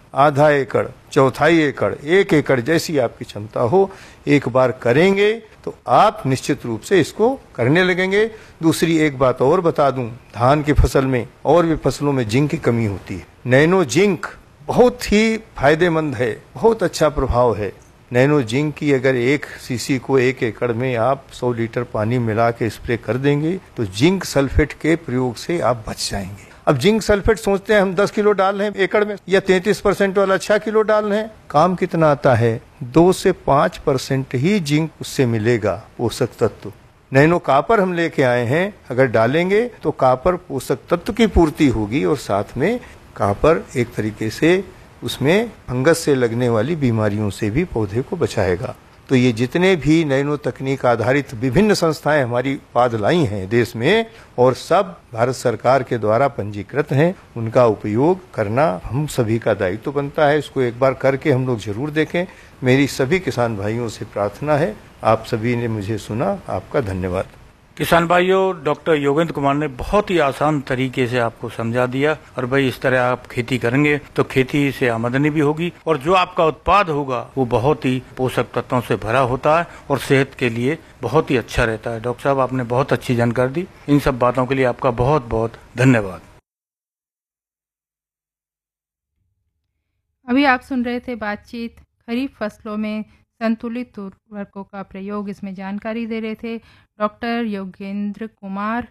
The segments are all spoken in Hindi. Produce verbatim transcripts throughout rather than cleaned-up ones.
आधा एकड़, चौथाई एकड़, एक एकड़ जैसी आपकी क्षमता हो, एक बार करेंगे तो आप निश्चित रूप से इसको करने लगेंगे। दूसरी एक बात और बता दूं, धान की फसल में और भी फसलों में जिंक की कमी होती है। नैनो जिंक बहुत ही फायदेमंद है, बहुत अच्छा प्रभाव है। नैनो जिंक की अगर एक सीसी को एक एकड़ में आप सौ लीटर पानी मिला के स्प्रे कर देंगे तो जिंक सल्फेट के प्रयोग से आप बच जाएंगे। अब जिंक सल्फेट सोचते हैं हम दस किलो डाल रहे हैं एकड़ में या तैंतीस परसेंट वाला छह किलो डाल रहे हैं, काम कितना आता है? दो से पांच परसेंट ही जिंक उससे मिलेगा पोषक तत्व। नैनो कापर हम लेके आए हैं, अगर डालेंगे तो कापर पोषक तत्व की पूर्ति होगी और साथ में कापर एक तरीके से उसमें फंगस से लगने वाली बीमारियों से भी पौधे को बचाएगा। तो ये जितने भी नैनो तकनीक आधारित विभिन्न संस्थाएं हमारी पाद लाई हैं देश में और सब भारत सरकार के द्वारा पंजीकृत हैं, उनका उपयोग करना हम सभी का दायित्व बनता है। इसको एक बार करके हम लोग जरूर देखें। मेरी सभी किसान भाइयों से प्रार्थना है। आप सभी ने मुझे सुना, आपका धन्यवाद। किसान भाइयों, डॉक्टर योगेंद्र कुमार ने बहुत ही आसान तरीके से आपको समझा दिया और भाई इस तरह आप खेती करेंगे तो खेती से आमदनी भी होगी और जो आपका उत्पाद होगा वो बहुत ही पोषक तत्वों से भरा होता है और सेहत के लिए बहुत ही अच्छा रहता है। डॉक्टर साहब, आपने बहुत अच्छी जानकारी दी। इन सब बातों के लिए आपका बहुत बहुत धन्यवाद। अभी आप सुन रहे थे बातचीत खरीफ फसलों में संतुलित उर्वरकों का प्रयोग। इसमें जानकारी दे रहे थे डॉक्टर योगेंद्र कुमार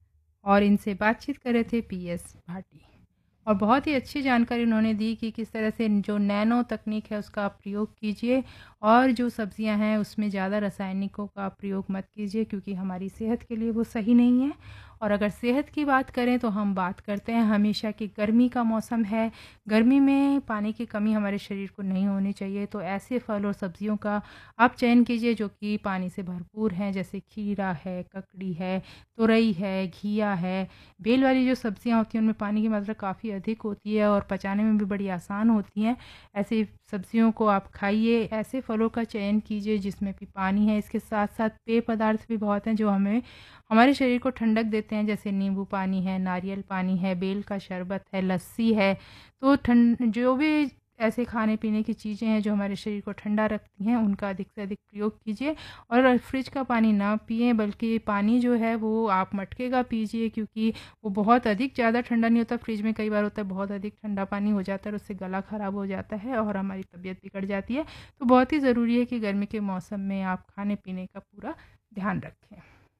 और इनसे बातचीत कर रहे थे पी एस भाटी। और बहुत ही अच्छी जानकारी उन्होंने दी कि किस तरह से जो नैनो तकनीक है उसका आप प्रयोग कीजिए और जो सब्जियां हैं उसमें ज़्यादा रासायनिकों का प्रयोग मत कीजिए क्योंकि हमारी सेहत के लिए वो सही नहीं है। और अगर सेहत की बात करें तो हम बात करते हैं हमेशा कि गर्मी का मौसम है, गर्मी में पानी की कमी हमारे शरीर को नहीं होनी चाहिए। तो ऐसे फल और सब्जियों का आप चयन कीजिए जो कि पानी से भरपूर हैं, जैसे खीरा है, ककड़ी है, तुरई है, घिया है। बेल वाली जो सब्जियां होती हैं उनमें पानी की मात्रा काफ़ी अधिक होती है और पचाने में भी बड़ी आसान होती हैं। ऐसी सब्जियों को आप खाइए, ऐसे फलों का चयन कीजिए जिसमें भी पानी है। इसके साथ साथ पेय पदार्थ भी बहुत हैं जो हमें हमारे शरीर को ठंडक देते हैं, जैसे नींबू पानी है, नारियल पानी है, बेल का शरबत है, लस्सी है। तो ठंड जो भी ऐसे खाने पीने की चीज़ें हैं जो हमारे शरीर को ठंडा रखती हैं उनका अधिक से अधिक प्रयोग कीजिए। और फ्रिज का पानी ना पिएं, बल्कि पानी जो है वो आप मटके का पीजिए क्योंकि वो बहुत अधिक ज़्यादा ठंडा नहीं होता। फ्रिज में कई बार होता है बहुत अधिक ठंडा पानी हो जाता है और उससे गला ख़राब हो जाता है और हमारी तबीयत बिगड़ जाती है। तो बहुत ही ज़रूरी है कि गर्मी के मौसम में आप खाने पीने का पूरा ध्यान रखें।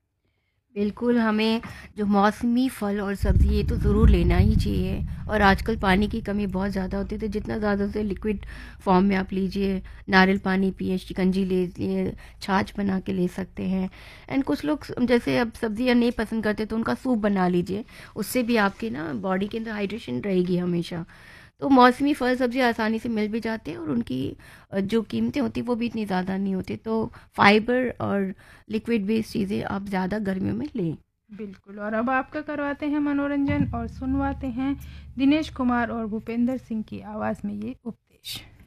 बिल्कुल, हमें जो मौसमी फल और सब्ज़ी ये तो ज़रूर लेना ही चाहिए। और आजकल पानी की कमी बहुत ज़्यादा होती है तो जितना ज़्यादा से लिक्विड फॉर्म में आप लीजिए, नारियल पानी पिए, शिकंजी ले लिए, छाछ बना के ले सकते हैं। एंड कुछ लोग जैसे अब सब्ज़ियाँ नहीं पसंद करते तो उनका सूप बना लीजिए, उससे भी आपके ना बॉडी के अंदर हाइड्रेशन रहेगी हमेशा। तो मौसमी फल सब्ज़ी आसानी से मिल भी जाते हैं और उनकी जो कीमतें होती हैं वो भी इतनी ज़्यादा नहीं होती। तो फाइबर और लिक्विड बेस्ड चीज़ें आप ज़्यादा गर्मियों में लें। बिल्कुल। और अब आपका करवाते हैं मनोरंजन और सुनवाते हैं दिनेश कुमार और भूपेंद्र सिंह की आवाज़ में ये उपदेश।